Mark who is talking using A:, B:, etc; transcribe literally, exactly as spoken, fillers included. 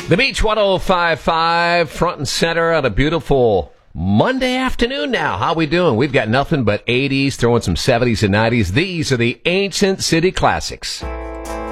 A: The Beach one oh five point five, front and center on a beautiful Monday afternoon now. How we doing? We've got nothing but eighties, throwing some seventies and nineties. These are the Ancient City Classics.